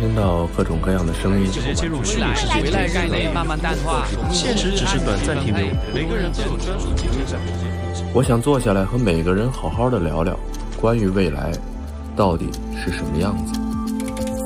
听到各种各样的声音， 直接切入虚拟世界， 未来概念慢慢淡化， 现实只是短暂停留，每个人都有专属经历。 我想坐下来和每个人好好的聊聊，关于未来到底是什么样子。